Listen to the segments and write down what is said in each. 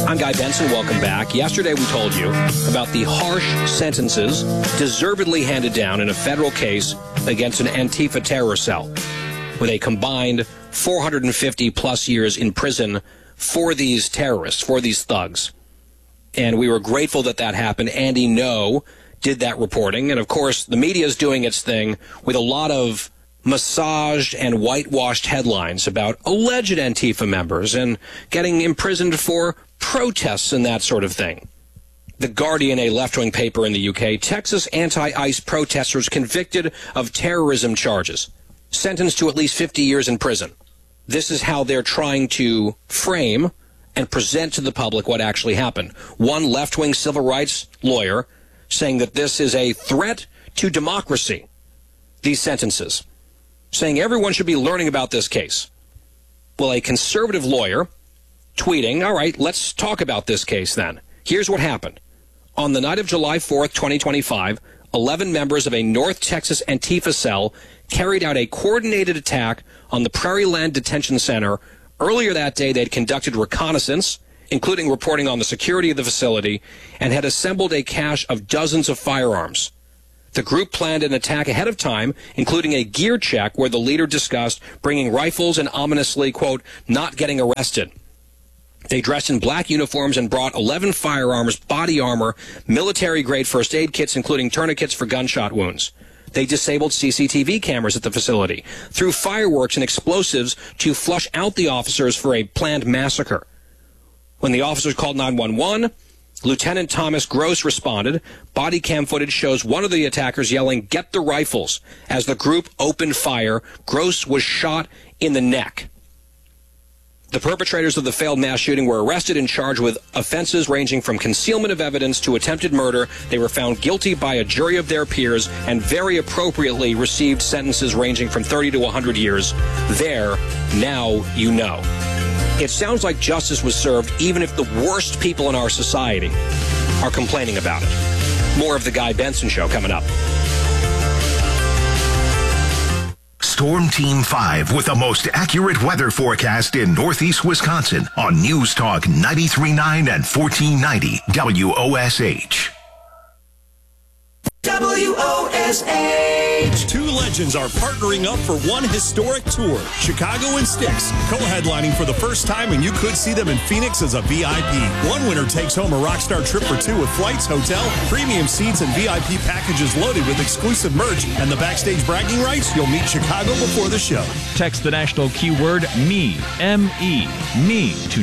I'm Guy Benson. Welcome back. Yesterday we told you about the harsh sentences deservedly handed down in a federal case against an Antifa terror cell with a combined 450 plus years in prison for these terrorists, for these thugs. And we were grateful that that happened. Andy Ngo did that reporting. And of course, the media is doing its thing with a lot of massaged and whitewashed headlines about alleged Antifa members and getting imprisoned for protests and that sort of thing. The Guardian, a left-wing paper in the UK, Texas anti-ICE protesters convicted of terrorism charges, sentenced to at least 50 years in prison. This is how they're trying to frame and present to the public what actually happened. One left-wing civil rights lawyer saying that this is a threat to democracy, these sentences, saying everyone should be learning about this case. Well, a conservative lawyer tweeting, all right, let's talk about this case then. Here's what happened. On the night of July 4th, 2025, 11 members of a North Texas Antifa cell carried out a coordinated attack on the Prairie Land Detention Center. Earlier that day, they'd conducted reconnaissance, including reporting on the security of the facility, and had assembled a cache of dozens of firearms. The group planned an attack ahead of time, including a gear check where the leader discussed bringing rifles and ominously, quote, not getting arrested. They dressed in black uniforms and brought 11 firearms, body armor, military-grade first aid kits, including tourniquets for gunshot wounds. They disabled CCTV cameras at the facility, threw fireworks and explosives to flush out the officers for a planned massacre. When the officers called 911, Lieutenant Thomas Gross responded. Body cam footage shows one of the attackers yelling, "Get the rifles." As the group opened fire, Gross was shot in the neck. The perpetrators of the failed mass shooting were arrested and charged with offenses ranging from concealment of evidence to attempted murder. They were found guilty by a jury of their peers and very appropriately received sentences ranging from 30 to 100 years. There, now you know. It sounds like justice was served even if the worst people in our society are complaining about it. More of the Guy Benson Show coming up. Storm Team 5 with the most accurate weather forecast in Northeast Wisconsin on News Talk 93.9 and 1490 WOSH. WOSH. Two legends are partnering up for one historic tour. Chicago and Styx, co-headlining for the first time, and you could see them in Phoenix as a VIP. One winner takes home a rockstar trip for two with flights, hotel, premium seats, and VIP packages loaded with exclusive merch. And the backstage bragging rights, you'll meet Chicago before the show. Text the national keyword ME, M-E, ME to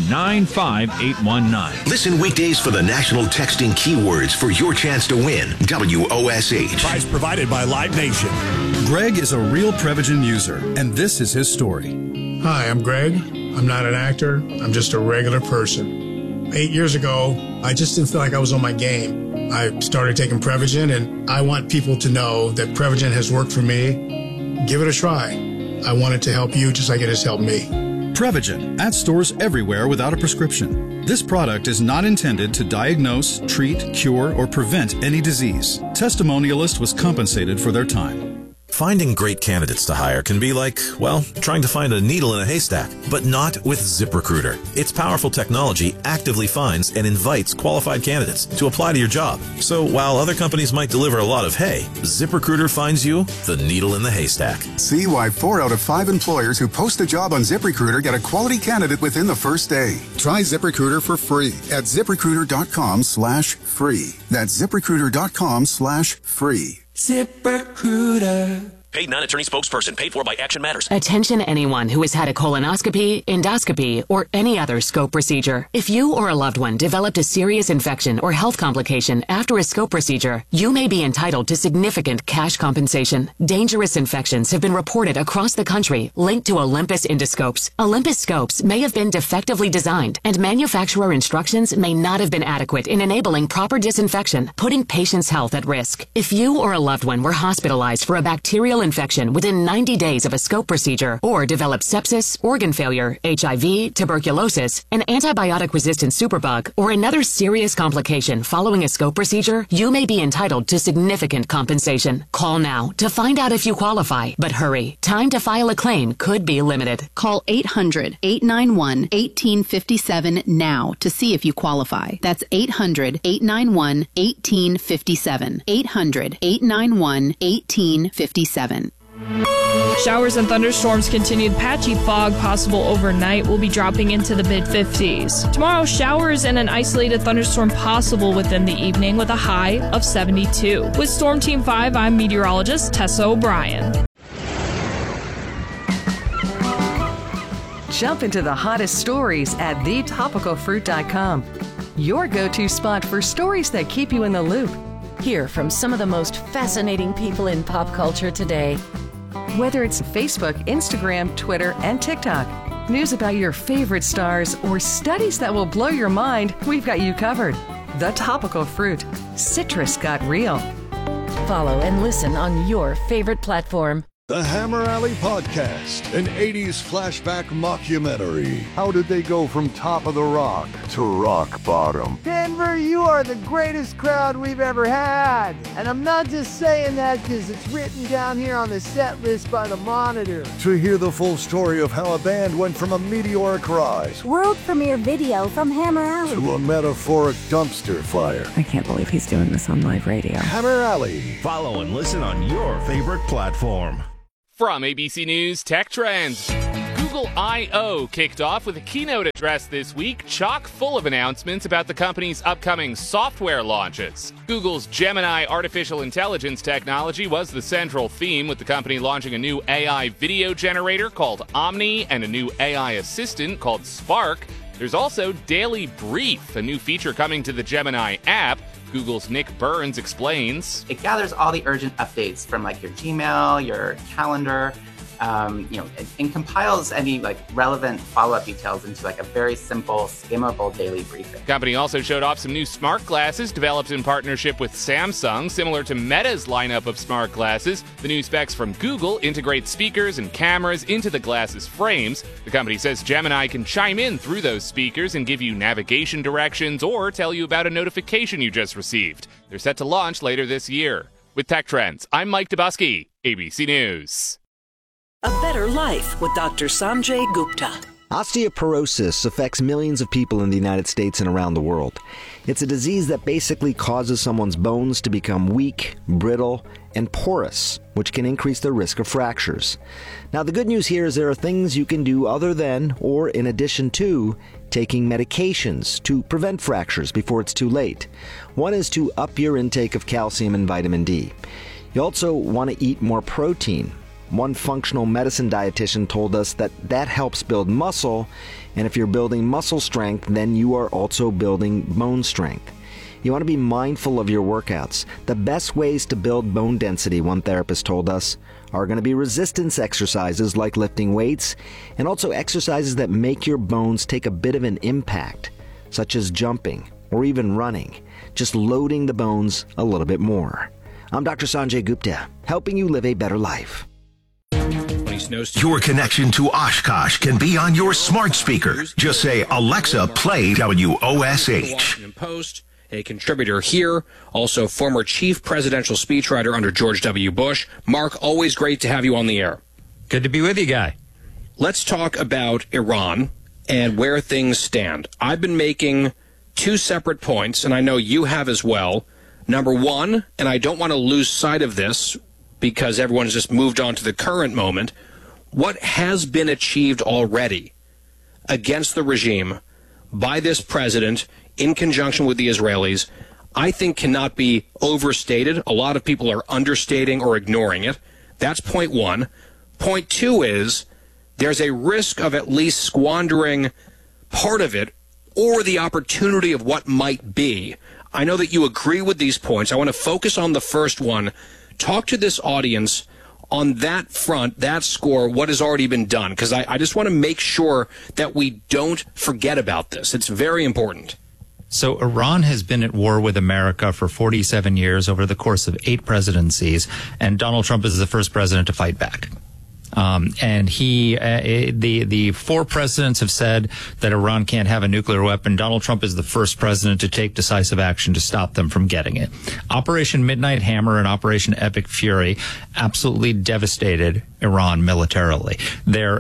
95819. Listen weekdays for the national texting keywords for your chance to win. WOSH. Prize provided by Live Nation. Greg is a real Prevagen user, and this is his story. Hi, I'm Greg. I'm not an actor. I'm just a regular person. 8 years ago, I just didn't feel like I was on my game. I started taking Prevagen, and I want people to know that Prevagen has worked for me. Give it a try. I want it to help you just like it has helped me. Prevagen, at stores everywhere without a prescription. This product is not intended to diagnose, treat, cure, or prevent any disease. Testimonialist was compensated for their time. Finding great candidates to hire can be like, well, trying to find a needle in a haystack, but not with ZipRecruiter. Its powerful technology actively finds and invites qualified candidates to apply to your job. So while other companies might deliver a lot of hay, ZipRecruiter finds you the needle in the haystack. See why 4 out of 5 employers who post a job on ZipRecruiter get a quality candidate within the first day. Try ZipRecruiter for free at ZipRecruiter.com/free. That's ZipRecruiter.com/free. ZipRecruiter. Paid non-attorney spokesperson. Paid for by Action Matters. Attention anyone who has had a colonoscopy, endoscopy, or any other scope procedure. If you or a loved one developed a serious infection or health complication after a scope procedure, you may be entitled to significant cash compensation. Dangerous infections have been reported across the country linked to Olympus endoscopes. Olympus scopes may have been defectively designed, and manufacturer instructions may not have been adequate in enabling proper disinfection, putting patients' health at risk. If you or a loved one were hospitalized for a bacterial infection within 90 days of a scope procedure, or develop sepsis, organ failure, HIV, tuberculosis, an antibiotic-resistant superbug, or another serious complication following a scope procedure, you may be entitled to significant compensation. Call now to find out if you qualify. But hurry, time to file a claim could be limited. Call 800-891-1857 now to see if you qualify. That's 800-891-1857. 800-891-1857. Showers and thunderstorms continued. Patchy fog possible overnight will be dropping into the mid-50s. Tomorrow, showers and an isolated thunderstorm possible within the evening with a high of 72. With Storm Team 5, I'm meteorologist Tessa O'Brien. Jump into the hottest stories at thetopicalfruit.com. Your go-to spot for stories that keep you in the loop. Hear from some of the most fascinating people in pop culture today. Whether it's Facebook, Instagram, Twitter, and TikTok, news about your favorite stars, or studies that will blow your mind, we've got you covered. The Topical Fruit. Citrus got real. Follow and listen on your favorite platform. The Hammer Alley Podcast, an 80s flashback mockumentary. How did they go from top of the rock to rock bottom? Denver, you are the greatest crowd we've ever had. And I'm not just saying that because it's written down here on the set list by the Monitor. To hear the full story of how a band went from a meteoric rise, world premiere video from Hammer Alley, to a metaphoric dumpster fire. I can't believe he's doing this on live radio. Hammer Alley. Follow and listen on your favorite platform. From ABC News Tech Trends. Google I/O kicked off with a keynote address this week, chock full of announcements about the company's upcoming software launches. Google's Gemini artificial intelligence technology was the central theme, with the company launching a new AI video generator called Omni and a new AI assistant called Spark. There's also Daily Brief, a new feature coming to the Gemini app. Google's Nick Burns explains. It gathers all the urgent updates from your Gmail, your calendar, and compiles any relevant follow-up details into a very simple, skimmable daily briefing. The company also showed off some new smart glasses developed in partnership with Samsung. Similar to Meta's lineup of smart glasses, the new specs from Google integrate speakers and cameras into the glasses frames. The company says Gemini can chime in through those speakers and give you navigation directions or tell you about a notification you just received. They're set to launch later this year. With Tech Trends, I'm Mike Dubusky, ABC News. A better life with Dr. Sanjay Gupta. Osteoporosis affects millions of people in the United States and around the world. It's a disease that basically causes someone's bones to become weak, brittle, and porous, which can increase the risk of fractures. Now, the good news here is there are things you can do other than, or in addition to, taking medications to prevent fractures before it's too late. One is to up your intake of calcium and vitamin D. You also want to eat more protein. One functional medicine dietitian told us that helps build muscle, and if you're building muscle strength, then you are also building bone strength. You want to be mindful of your workouts. The best ways to build bone density, one therapist told us, are going to be resistance exercises like lifting weights, and also exercises that make your bones take a bit of an impact, such as jumping or even running, just loading the bones a little bit more. I'm Dr. Sanjay Gupta, helping you live a better life. Your connection to Oshkosh can be on your smart speaker. Just say, Alexa, play WOSH. Post, a contributor here, also former chief presidential speechwriter under George W. Bush. Mark, always great to have you on the air. Good to be with you, Guy. Let's talk about Iran and where things stand. I've been making two separate points, and I know you have as well. Number one, and I don't want to lose sight of this because everyone's just moved on to the current moment, what has been achieved already against the regime by this president in conjunction with the Israelis, I think cannot be overstated. A lot of people are understating or ignoring it. That's point one. Point two is there's a risk of at least squandering part of it or the opportunity of what might be. I know that you agree with these points. I want to focus on the first one. Talk to this audience on that front, that score, what has already been done, because I just want to make sure that we don't forget about this. It's very important. So Iran has been at war with America for 47 years over the course of 8 presidencies, and Donald Trump is the first president to fight back. And the 4 presidents have said that Iran can't have a nuclear weapon. Donald Trump is the first president to take decisive action to stop them from getting it. Operation Midnight Hammer and Operation Epic Fury absolutely devastated Iran militarily. Their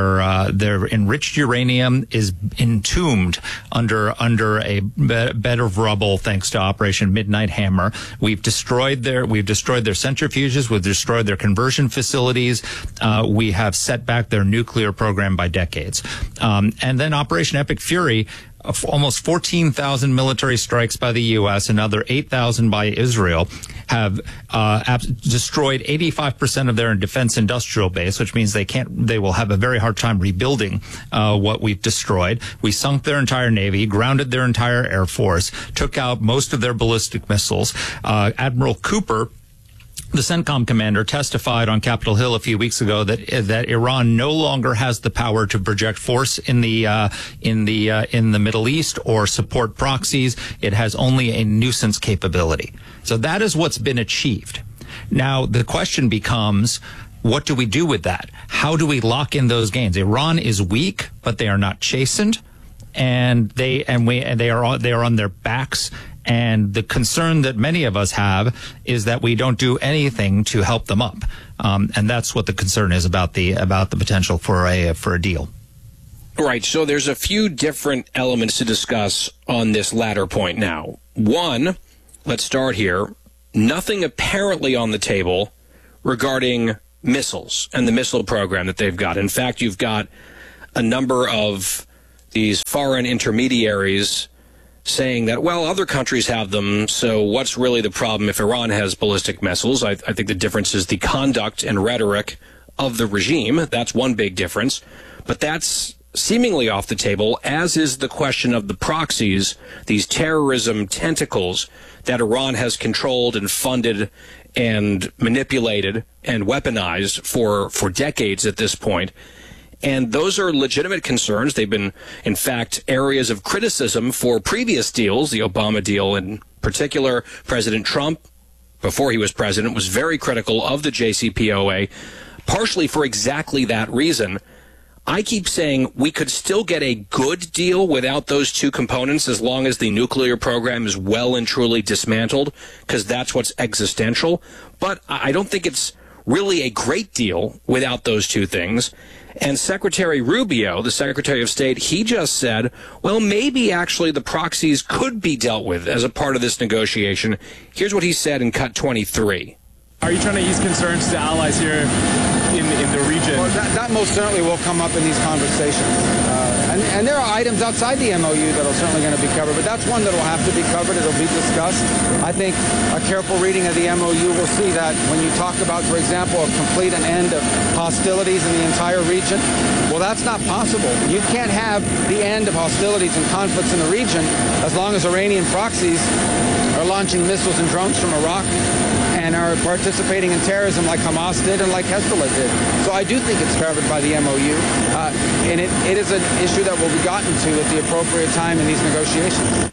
enriched uranium is entombed under a bed of rubble thanks to Operation Midnight Hammer. We've destroyed their centrifuges. We've destroyed their conversion facilities. We have set back their nuclear program by decades. And then Operation Epic Fury, almost 14,000 military strikes by the U.S. and another 8,000 by Israel have destroyed 85% of their defense industrial base, which means they will have a very hard time rebuilding what we've destroyed. We sunk their entire Navy, grounded their entire Air Force, took out most of their ballistic missiles. Admiral Cooper, the CENTCOM commander, testified on Capitol Hill a few weeks ago that Iran no longer has the power to project force in the Middle East or support proxies. It has only a nuisance capability. So that is what's been achieved. Now the question becomes, what do we do with that? How do we lock in those gains? Iran is weak, but they are not chastened, and they are on their backs. And the concern that many of us have is that we don't do anything to help them up, and that's what the concern is about the potential for a deal. Right. So there's a few different elements to discuss on this latter point. Now, one, let's start here. Nothing apparently on the table regarding missiles and the missile program that they've got. In fact, you've got a number of these foreign intermediaries saying that, well, other countries have them, so what's really the problem if Iran has ballistic missiles? I think the difference is the conduct and rhetoric of the regime. That's one big difference. But that's seemingly off the table, as is the question of the proxies, these terrorism tentacles that Iran has controlled and funded and manipulated and weaponized for decades at this point. And those are legitimate concerns. They've been, in fact, areas of criticism for previous deals, the Obama deal in particular. President Trump, before he was president, was very critical of the JCPOA, partially for exactly that reason. I keep saying we could still get a good deal without those two components as long as the nuclear program is well and truly dismantled, because that's what's existential. But I don't think it's really a great deal without those two things. And Secretary Rubio, the Secretary of State, he just said, well, maybe actually the proxies could be dealt with as a part of this negotiation. Here's what he said in Cut 23. Are you trying to ease concerns to allies here in the region? Well, that most certainly will come up in these conversations. And there are items outside the MOU that are certainly going to be covered, but that's one that will have to be covered. It'll be discussed. I think a careful reading of the MOU will see that when you talk about, for example, a complete and end of hostilities in the entire region, well, that's not possible. You can't have the end of hostilities and conflicts in the region as long as Iranian proxies are launching missiles and drones from Iraq and are participating in terrorism like Hamas did and like Hezbollah did. So I do think it's covered by the MOU, and it is an issue that will be gotten to at the appropriate time in these negotiations.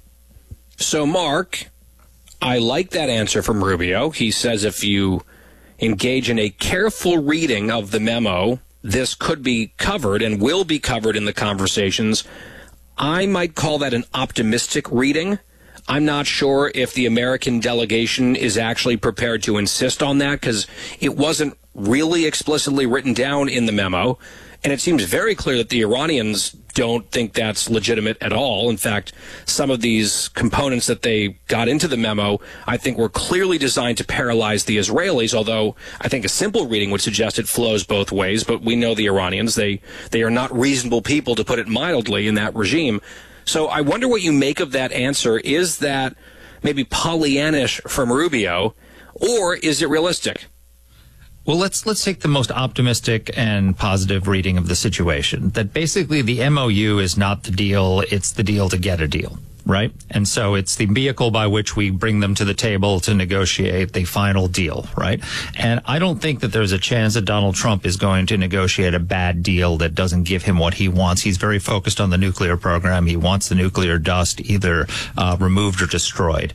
So, Mark, I like that answer from Rubio. He says if you engage in a careful reading of the memo, this could be covered and will be covered in the conversations. I might call that an optimistic reading. I'm not sure if the American delegation is actually prepared to insist on that, because it wasn't really explicitly written down in the memo. And it seems very clear that the Iranians don't think that's legitimate at all. In fact, some of these components that they got into the memo, I think, were clearly designed to paralyze the Israelis, although I think a simple reading would suggest it flows both ways. But we know the Iranians, they are not reasonable people, to put it mildly, in that regime. So I wonder what you make of that answer. Is that maybe Pollyannish from Rubio, or is it realistic? Well, let's take the most optimistic and positive reading of the situation, that basically the MOU is not the deal, it's the deal to get a deal. right? And so it's the vehicle by which we bring them to the table to negotiate the final deal, right? And I don't think that there's a chance that Donald Trump is going to negotiate a bad deal that doesn't give him what he wants. He's very focused on the nuclear program. He wants the nuclear dust either removed or destroyed.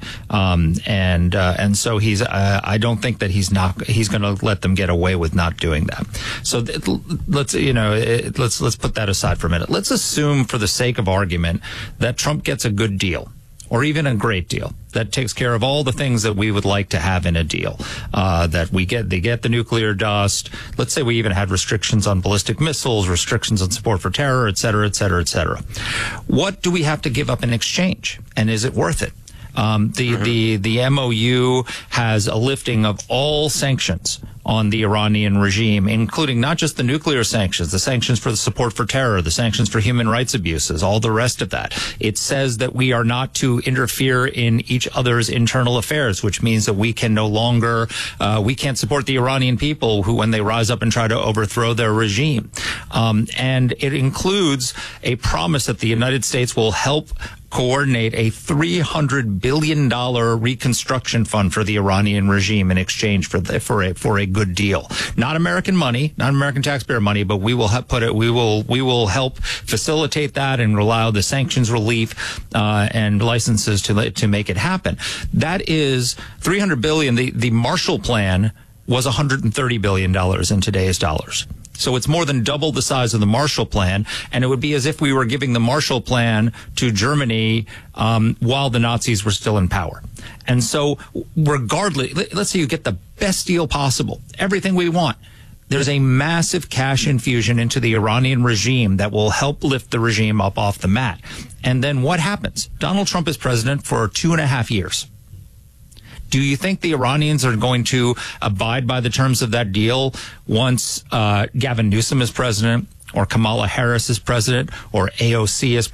And so I don't think that he's going to let them get away with not doing that. So let's put that aside for a minute. Let's assume, for the sake of argument, that Trump gets a good deal, or even a great deal that takes care of all the things that we would like to have in a deal. They get the nuclear dust. Let's say we even had restrictions on ballistic missiles, restrictions on support for terror, et cetera, et cetera, et cetera. What do we have to give up in exchange? And is it worth it? The MOU has a lifting of all sanctions on the Iranian regime, including not just the nuclear sanctions, the sanctions for the support for terror, the sanctions for human rights abuses, all the rest of that. It says that we are not to interfere in each other's internal affairs, which means that we can no longer, we can't support the Iranian people who, when they rise up and try to overthrow their regime. And it includes a promise that the United States will help coordinate a $300 billion reconstruction fund for the Iranian regime in exchange for a good deal. Not American money, not American taxpayer money, but we will we will help facilitate that and allow the sanctions relief and licenses to make it happen. That is $300 billion. The Marshall Plan was $130 billion in today's dollars. So it's more than double the size of the Marshall Plan, and it would be as if we were giving the Marshall Plan to Germany while the Nazis were still in power. And so regardless, let's say you get the best deal possible, everything we want. There's a massive cash infusion into the Iranian regime that will help lift the regime up off the mat. And then what happens? Donald Trump is president for 2.5 years. Do you think the Iranians are going to abide by the terms of that deal once Gavin Newsom is president, or Kamala Harris is president, or AOC is